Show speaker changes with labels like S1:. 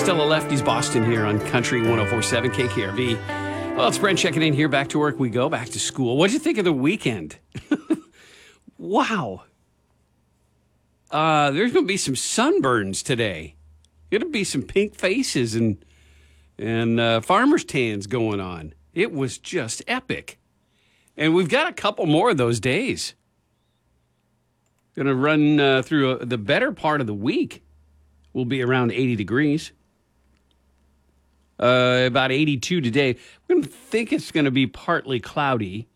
S1: Still a Lefty's Boston here on Country 104.7 KKRV. Well, it's Brent checking in here. Back to work we go. Back to school. What'd you think of the weekend? Wow. There's going to be some sunburns today. Going to be some pink faces and farmer's tans going on. It was just epic. And we've got a couple more of those days. Going to run through the better part of the week. Will be around 80 degrees. About 82 today. We're going to think it's going to be partly cloudy.